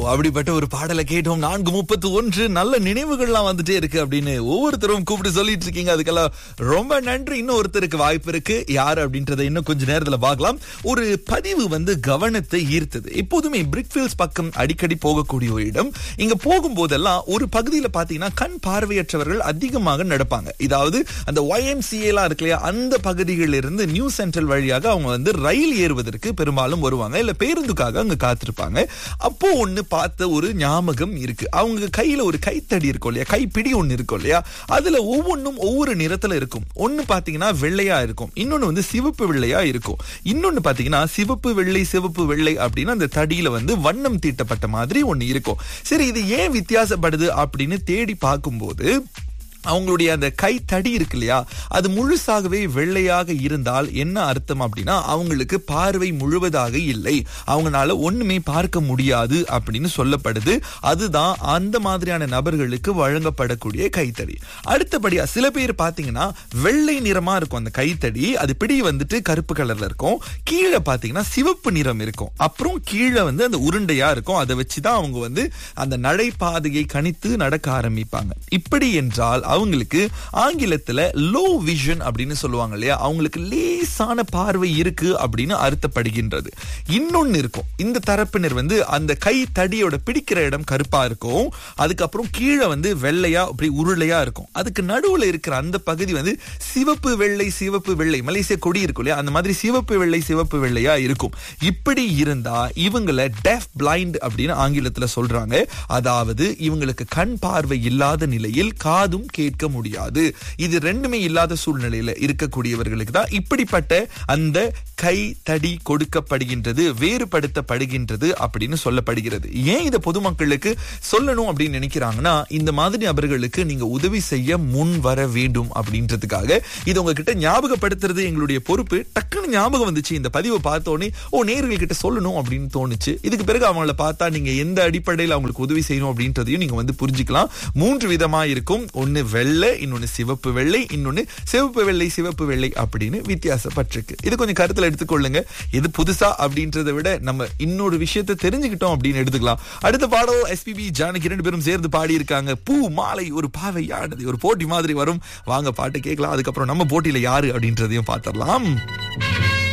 அப்படிப்பட்ட ஒரு பாடலை கேட்டோம். 4:31 நல்ல நினைவுகள்லாம் வந்துட்டே இருக்கு அப்படின்னு ஒவ்வொருத்தரும் கூப்பிட்டு சொல்லிட்டு இருக்கீங்க. அதுக்கெல்லாம் ரொம்ப நன்றி. இன்னும் ஒருத்தருக்கு வாய்ப்பு இருக்கு. யாரு அப்படின்றத இன்னும் கொஞ்ச நேரத்துல பார்க்கலாம். ஒரு பதிவு கவனத்தை ஈர்த்தது. எப்போதுமே பிரிக்ஃபீல்ட்ஸ் பக்கம் அடிக்கடி போகக்கூடிய ஒரு இடம். இங்க போகும்போதெல்லாம் ஒரு பகுதியில பாத்தீங்கன்னா கண் பார்வையற்றவர்கள் அதிகமாக நடப்பாங்க. இதாவது அந்த YMCA எல்லாம் இருக்கு இல்லையா, அந்த பகுதிகளில் இருந்து நியூ சென்ட்ரல் வழியாக அவங்க ரயில் ஏறுவதற்கு பெரும்பாலும் வருவாங்க, இல்ல பேருந்துக்காக அங்க காத்திருப்பாங்க. அப்போ ஒண்ணு பார்த்த ஒரு ஞாபகம் இருக்கு. அவங்க கையில ஒரு கைத்தடி இருக்கும் இல்லையா, கைப்பிடி ஒண்ணு இருக்கும் இல்லையா, அதுல ஒவ்வொன்றும் ஒவ்வொரு நிறத்துல இருக்கும். ஒண்ணு பாத்தீங்கன்னா வெள்ளையா இருக்கும், இன்னொன்னு சிவப்பு வெள்ளையா இருக்கும், இன்னொன்னு பாத்தீங்கன்னா சிவப்பு வெள்ளை சிவப்பு வெள்ளை அப்படின்னு அந்த தடியில வண்ணம் தீட்டப்பட்ட மாதிரி ஒண்ணு இருக்கும். சரி, இது ஏன் வித்தியாசப்படுது அப்படின்னு தேடி பார்க்கும்போது அவங்களுடைய அந்த கை தடி இருக்கு இல்லையா, அது முழுசாகவே வெள்ளையாக இருந்தால் என்ன அர்த்தம் அப்படின்னா அவங்களுக்கு பார்வை முழுவதாக இல்லை, அவங்களால ஒண்ணுமே பார்க்க முடியாது அப்படின்னு சொல்லப்படுது. அதுதான் அந்த மாதிரியான நபர்களுக்கு வழங்கப்படக்கூடிய கைத்தடி. அடுத்தபடியா சில பேர் பாத்தீங்கன்னா வெள்ளை நிறமா இருக்கும் அந்த கைத்தடி, அது பிடி கருப்பு கலர்ல இருக்கும், கீழே பாத்தீங்கன்னா சிவப்பு நிறம் இருக்கும், அப்புறம் கீழே அந்த உருண்டையா இருக்கும். அதை வச்சுதான் அவங்க அந்த நடைபாதையை கணித்து நடக்க ஆரம்பிப்பாங்க. இப்படி என்றால் அவங்களுக்கு ஆங்கிலத்துல லோ விஷன் அப்படின்னு சொல்லுவாங்க இல்லையா, அவங்களுக்கு லேசான பார்வை இருக்கு அப்படின்னு அர்த்தப்படுகின்றது. இன்னொன்னு இருக்கும், இந்த தரப்பினர் அந்த கை தடியோட பிடிக்கிற இடம் கருப்பா இருக்கும், அதுக்கப்புறம் கீழே வெள்ளையா அப்படி உருளையா இருக்கும், அதுக்கு நடுவுல இருக்கிற அந்த பகுதி சிவப்பு வெள்ளை சிவப்பு வெள்ளை, மலேசிய கொடி இருக்கும் இல்லையா, அந்த மாதிரி சிவப்பு வெள்ளை சிவப்பு வெள்ளையா இருக்கும். இப்படி இருந்தா இவங்களை டெஃப் பிளைண்ட் அப்படின்னு ஆங்கிலத்துல சொல்றாங்க. அதாவது இவங்களுக்கு கண் பார்வை இல்லாத நிலையில் காதும் கேட்க முடியாது. இது ரெண்டுமே இல்லாத சூழ்நிலையில இருக்கக்கூடியவர்களுக்கு தான் இப்படிப்பட்ட அந்த கை தடி கொடுக்கப்படுகின்றது, வேறுபடுத்தப்படுகின்றது அப்படின்னு சொல்லப்படுகிறது. ஏன் இதை பொதுமக்களுக்கு சொல்லணும் அப்படின்னு நினைக்கிறாங்கன்னா, இந்த மாதிரி நபர்களுக்கு நீங்க உதவி செய்ய முன் வர வேண்டும் அப்படின்றதுக்காக இது உங்ககிட்ட ஞாபகப்படுத்துறது எங்களுடைய பொறுப்பு. டக்குன்னு ஞாபகம் வந்துச்சு இந்த பதிவை பார்த்தோன்னே, நேயர்கள் கிட்ட சொல்லணும் அப்படின்னு தோணுச்சு. இதுக்கு பிறகு அவங்கள பார்த்தா நீங்க எந்த அடிப்படையில் அவங்களுக்கு உதவி செய்யணும் அப்படின்றதையும் நீங்க புரிஞ்சுக்கலாம். 3 விதமா இருக்கும். ஒன்னு வெள்ளை, இன்னொன்னு சிவப்பு வெள்ளை, இன்னொன்னு சிவப்பு வெள்ளை சிவப்பு வெள்ளை அப்படின்னு வித்தியாசப்பட்டிருக்கு. இது கொஞ்சம் கருத்துல எடுத்துக்கொள்ளுங்க. இது புதுசா அப்படின்றத விட நம்ம இன்னொரு விஷயத்தை தெரிஞ்சுக்கிட்டோம் அப்படின்னு எடுத்துக்கலாம். அடுத்த பாடம் SPB ஜானகி 2 பேரும் சேர்ந்து பாடி இருக்காங்க. பூ மாலை ஒரு பாவையானது, ஒரு போட்டி மாதிரி வரும். வாங்க பாட்டு கேட்கலாம். அதுக்கப்புறம் நம்ம போட்டியில யாரு அப்படின்றதையும் பார்த்திடலாம்.